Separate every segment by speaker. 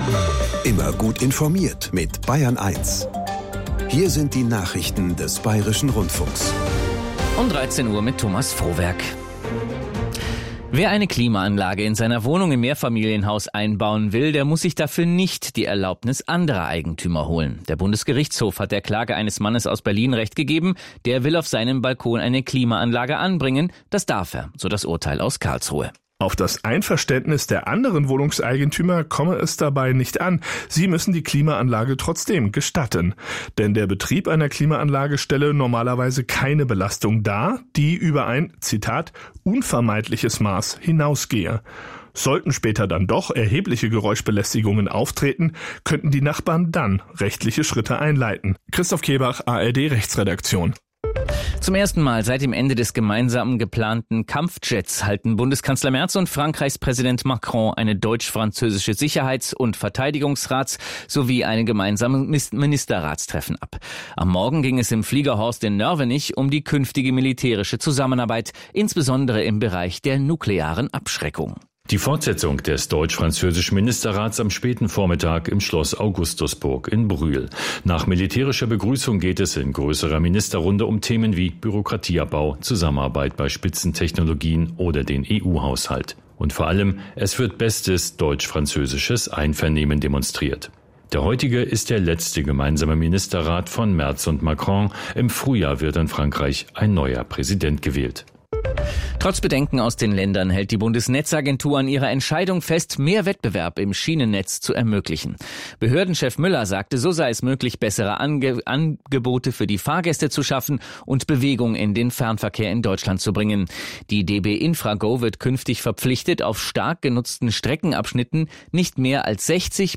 Speaker 1: Immer gut informiert mit Bayern 1. Hier sind die Nachrichten des Bayerischen Rundfunks.
Speaker 2: Um 13 Uhr mit Thomas Frohwerk. Wer eine Klimaanlage in seiner Wohnung im Mehrfamilienhaus einbauen will, der muss sich dafür nicht die Erlaubnis anderer Eigentümer holen. Der Bundesgerichtshof hat der Klage eines Mannes aus Berlin Recht gegeben. Der will auf seinem Balkon eine Klimaanlage anbringen. Das darf er, so das Urteil aus Karlsruhe.
Speaker 3: Auf das Einverständnis der anderen Wohnungseigentümer komme es dabei nicht an. Sie müssen die Klimaanlage trotzdem gestatten. Denn der Betrieb einer Klimaanlage stelle normalerweise keine Belastung dar, die über ein, Zitat, unvermeidliches Maß hinausgehe. Sollten später dann doch erhebliche Geräuschbelästigungen auftreten, könnten die Nachbarn dann rechtliche Schritte einleiten. Christoph Kebach, ARD Rechtsredaktion.
Speaker 2: Zum ersten Mal seit dem Ende des gemeinsamen geplanten Kampfjets halten Bundeskanzler Merz und Frankreichs Präsident Macron eine deutsch-französische Sicherheits- und Verteidigungsrats- sowie ein gemeinsames Ministerratstreffen ab. Am Morgen ging es im Fliegerhorst in Nörvenich um die künftige militärische Zusammenarbeit, insbesondere im Bereich der nuklearen Abschreckung.
Speaker 4: Die Fortsetzung des deutsch-französischen Ministerrats am späten Vormittag im Schloss Augustusburg in Brühl. Nach militärischer Begrüßung geht es in größerer Ministerrunde um Themen wie Bürokratieabbau, Zusammenarbeit bei Spitzentechnologien oder den EU-Haushalt. Und vor allem, es wird bestes deutsch-französisches Einvernehmen demonstriert. Der heutige ist der letzte gemeinsame Ministerrat von Merz und Macron. Im Frühjahr wird in Frankreich ein neuer Präsident gewählt.
Speaker 2: Trotz Bedenken aus den Ländern hält die Bundesnetzagentur an ihrer Entscheidung fest, mehr Wettbewerb im Schienennetz zu ermöglichen. Behördenchef Müller sagte, so sei es möglich, bessere Angebote für die Fahrgäste zu schaffen und Bewegung in den Fernverkehr in Deutschland zu bringen. Die DB Infrago wird künftig verpflichtet, auf stark genutzten Streckenabschnitten nicht mehr als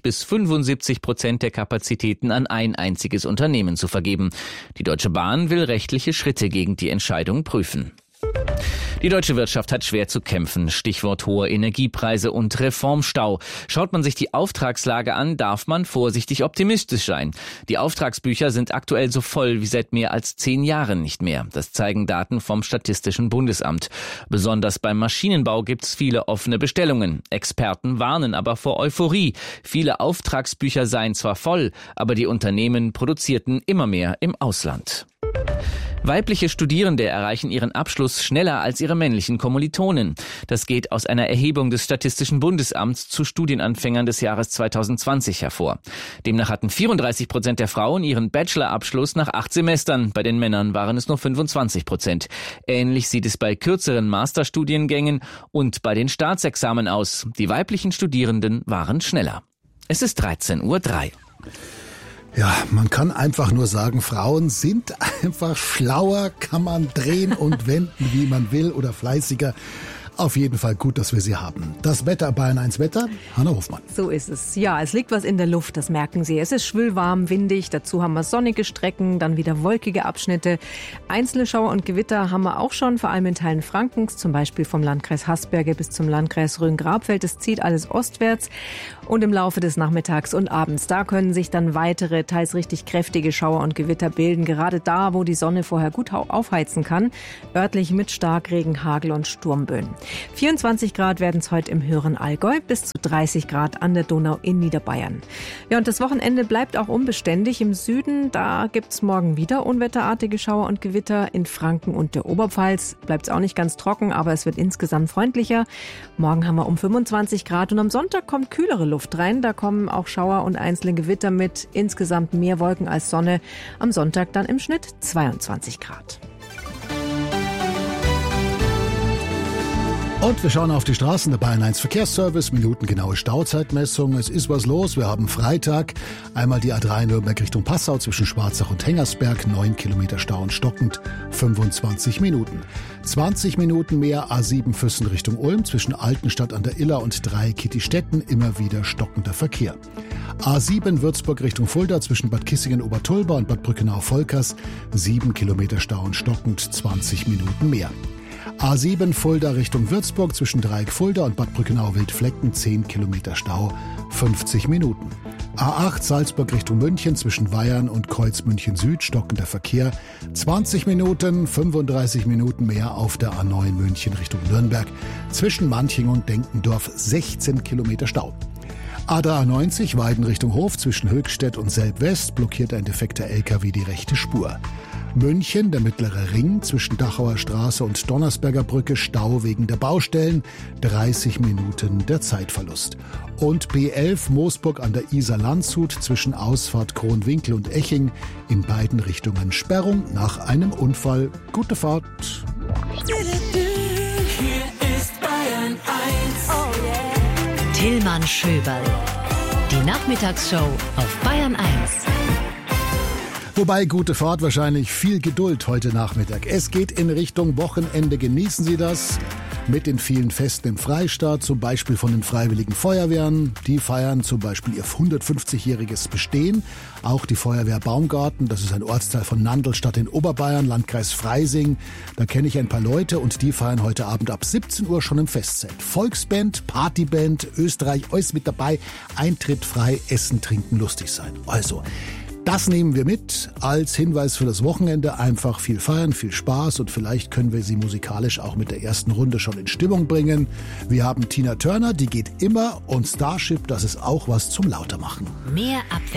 Speaker 2: 60-75% der Kapazitäten an ein einziges Unternehmen zu vergeben. Die Deutsche Bahn will rechtliche Schritte gegen die Entscheidung prüfen. Die deutsche Wirtschaft hat schwer zu kämpfen. Stichwort hohe Energiepreise und Reformstau. Schaut man sich die Auftragslage an, darf man vorsichtig optimistisch sein. Die Auftragsbücher sind aktuell so voll wie seit mehr als 10 Jahren nicht mehr. Das zeigen Daten vom Statistischen Bundesamt. Besonders beim Maschinenbau gibt's viele offene Bestellungen. Experten warnen aber vor Euphorie. Viele Auftragsbücher seien zwar voll, aber die Unternehmen produzierten immer mehr im Ausland. Weibliche Studierende erreichen ihren Abschluss schneller als ihre männlichen Kommilitonen. Das geht aus einer Erhebung des Statistischen Bundesamts zu Studienanfängern des Jahres 2020 hervor. Demnach hatten 34% der Frauen ihren Bachelorabschluss nach 8 Semestern. Bei den Männern waren es nur 25%. Ähnlich sieht es bei kürzeren Masterstudiengängen und bei den Staatsexamen aus. Die weiblichen Studierenden waren schneller. Es ist 13:03 Uhr.
Speaker 5: Ja, man kann einfach nur sagen, Frauen sind einfach schlauer, kann man drehen und wenden, wie man will, oder fleißiger. Auf jeden Fall gut, dass wir sie haben. Das Wetter, Bayern 1 Wetter, Hanna Hofmann.
Speaker 6: So ist es. Ja, es liegt was in der Luft, das merken Sie. Es ist schwülwarm, windig, dazu haben wir sonnige Strecken, dann wieder wolkige Abschnitte. Einzelne Schauer und Gewitter haben wir auch schon, vor allem in Teilen Frankens, zum Beispiel vom Landkreis Haßberge bis zum Landkreis Rhön-Grabfeld. Es zieht alles ostwärts und im Laufe des Nachmittags und Abends, da können sich dann weitere, teils richtig kräftige Schauer und Gewitter bilden. Gerade da, wo die Sonne vorher gut aufheizen kann, örtlich mit Starkregen, Hagel und Sturmböen. 24 Grad werden es heute im höheren Allgäu, bis zu 30 Grad an der Donau in Niederbayern. Ja, und das Wochenende bleibt auch unbeständig. Im Süden, da gibt es morgen wieder unwetterartige Schauer und Gewitter. In Franken und der Oberpfalz bleibt es auch nicht ganz trocken, aber es wird insgesamt freundlicher. Morgen haben wir um 25 Grad und am Sonntag kommt kühlere Luft rein. Da kommen auch Schauer und einzelne Gewitter mit. Insgesamt mehr Wolken als Sonne. Am Sonntag dann im Schnitt 22 Grad.
Speaker 5: Und wir schauen auf die Straßen der Bayern 1 Verkehrsservice, minutengenaue Stauzeitmessung. Es ist was los, wir haben Freitag. Einmal die A3 Nürnberg Richtung Passau zwischen Schwarzach und Hengersberg, 9 Kilometer Stau und stockend, 25 Minuten. 20 Minuten mehr A7 Füssen Richtung Ulm zwischen Altenstadt an der Iller und Dreieck-Kittistetten, immer wieder stockender Verkehr. A7 Würzburg Richtung Fulda zwischen Bad Kissingen-Obertulba und Bad Brückenau-Volkers, 7 Kilometer Stau und stockend, 20 Minuten mehr. A7 Fulda Richtung Würzburg zwischen Dreieck Fulda und Bad Brückenau-Wildflecken, 10 Kilometer Stau, 50 Minuten. A8 Salzburg Richtung München zwischen Weyern und Kreuz München Süd, stockender Verkehr, 20 Minuten, 35 Minuten mehr auf der A9 München Richtung Nürnberg, zwischen Manching und Denkendorf 16 Kilometer Stau. A93 Weiden Richtung Hof zwischen Höchstädt und Selb-West blockiert ein defekter LKW die rechte Spur. München, der mittlere Ring zwischen Dachauer Straße und Donnersberger Brücke, Stau wegen der Baustellen, 30 Minuten der Zeitverlust. Und B11 Moosburg an der Isar Landshut zwischen Ausfahrt Kronwinkel und Eching, in beiden Richtungen Sperrung nach einem Unfall. Gute Fahrt.
Speaker 7: Hier ist Bayern 1. Oh yeah.
Speaker 8: Tillmann Schöberl. Die Nachmittagsshow auf Bayern 1.
Speaker 5: Wobei gute Fahrt wahrscheinlich viel Geduld heute Nachmittag. Es geht in Richtung Wochenende. Genießen Sie das mit den vielen Festen im Freistaat, zum Beispiel von den Freiwilligen Feuerwehren. Die feiern zum Beispiel ihr 150-jähriges Bestehen. Auch die Feuerwehr Baumgarten, das ist ein Ortsteil von Nandlstadt in Oberbayern, Landkreis Freising. Da kenne ich ein paar Leute und die feiern heute Abend ab 17 Uhr schon im Festzelt. Volksband, Partyband, Österreich, alles mit dabei. Eintritt frei, essen, trinken, lustig sein. Also, das nehmen wir mit als Hinweis für das Wochenende. Einfach viel feiern, viel Spaß und vielleicht können wir Sie musikalisch auch mit der ersten Runde schon in Stimmung bringen. Wir haben Tina Turner, die geht immer, und Starship, das ist auch was zum Lautermachen.
Speaker 8: Mehr Abwechslung.